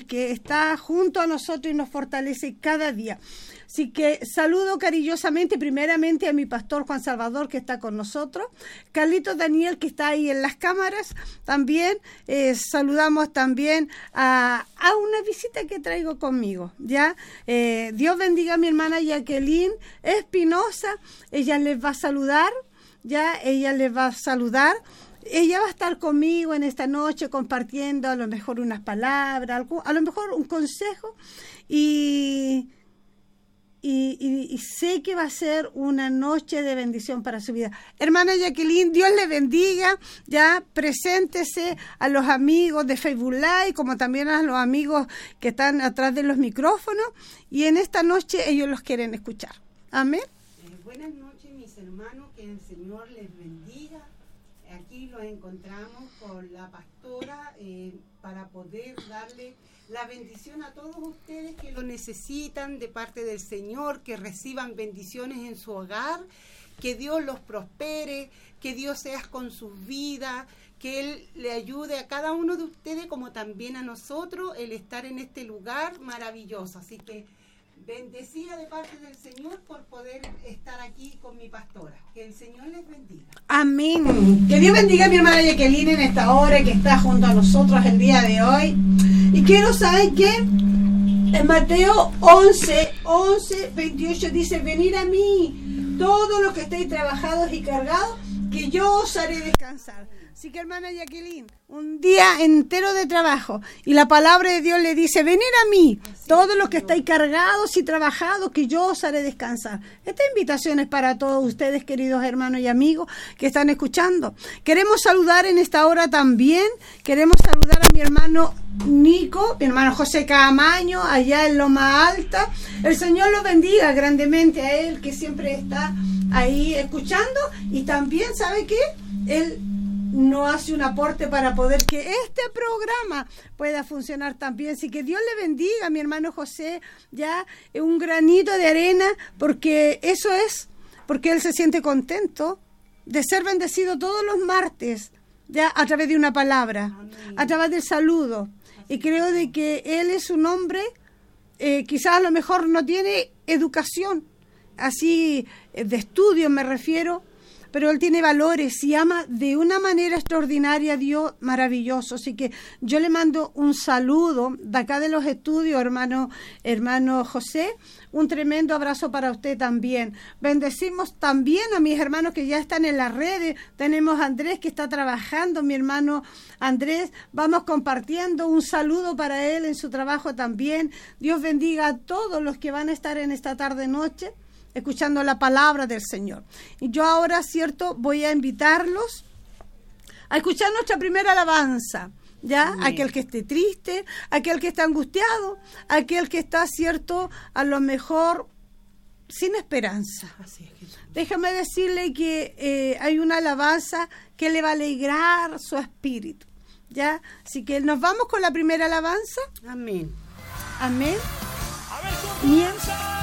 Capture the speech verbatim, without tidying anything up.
que está junto a nosotros y nos fortalece cada día. Así que saludo cariñosamente primeramente a mi pastor Juan Salvador, que está con nosotros, Carlito Daniel, que está ahí en las cámaras también. Eh, saludamos también a, a una visita que traigo conmigo, ¿ya? Eh, Dios bendiga a mi hermana Jacqueline Espinosa, ella les va a saludar, ¿ya? Ella les va a saludar. Ella va a estar conmigo en esta noche compartiendo a lo mejor unas palabras, a lo mejor un consejo y... Y, y, y sé que va a ser una noche de bendición para su vida. Hermana Jacqueline, Dios le bendiga. Ya preséntese a los amigos de Facebook Live, como también a los amigos que están atrás de los micrófonos. Y en esta noche ellos los quieren escuchar. Amén. Eh, buenas noches, mis hermanos. Que el Señor les bendiga. Aquí los encontramos con la pastora eh, para poder darle la bendición a todos ustedes que lo necesitan de parte del Señor, que reciban bendiciones en su hogar, que Dios los prospere, que Dios sea con sus vidas, que Él le ayude a cada uno de ustedes, como también a nosotros, el estar en este lugar maravilloso. Así que bendecida de parte del Señor por poder estar aquí con mi pastora. Que el Señor les bendiga. Amén. Que Dios bendiga a mi hermana Jacqueline en esta hora que está junto a nosotros el día de hoy. Y quiero saber que en Mateo once, once, veintiocho dice: venid a mí, todos los que estéis trabajados y cargados, que yo os haré descansar. Así que, hermana Jacqueline, un día entero de trabajo y la palabra de Dios le dice: venid a mí, todos los que estáis cargados y trabajados, que yo os haré descansar. Esta invitación es para todos ustedes, queridos hermanos y amigos que están escuchando. Queremos saludar en esta hora también, queremos saludar a mi hermano Nico, mi hermano José Camaño, allá en Loma Alta. El Señor lo bendiga grandemente a él, que siempre está ahí escuchando, y también, ¿sabe qué? Él no hace un aporte para poder que este programa pueda funcionar también. Así que Dios le bendiga a mi hermano José, ya un granito de arena, porque eso es, porque él se siente contento de ser bendecido todos los martes, ya a través de una palabra, amén, a través del saludo. Y creo de que él es un hombre, eh, quizás a lo mejor no tiene educación, así de estudio me refiero, pero él tiene valores y ama de una manera extraordinaria a Dios, maravilloso. Así que yo le mando un saludo de acá de los estudios, hermano, hermano José, un tremendo abrazo para usted también. Bendecimos también a mis hermanos que ya están en las redes. Tenemos a Andrés que está trabajando, mi hermano Andrés, vamos compartiendo un saludo para él en su trabajo también. Dios bendiga a todos los que van a estar en esta tarde-noche escuchando la palabra del Señor. Y yo ahora, cierto, voy a invitarlos a escuchar nuestra primera alabanza, ¿ya? Amén. Aquel que esté triste, aquel que está angustiado, aquel que está, cierto, a lo mejor sin esperanza. Así es, Jesús. Déjame decirle que eh, hay una alabanza que le va a alegrar su espíritu, ¿ya? Así que nos vamos con la primera alabanza. Amén. Amén. A ver, ¿cómo?